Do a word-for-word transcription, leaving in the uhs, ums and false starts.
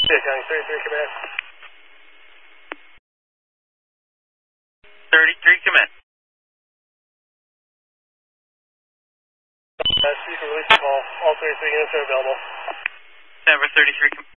Yeah, County thirty-three, command. thirty-three, command. Uh, so you can release the call. All thirty-three units are available. Denver thirty-three, command.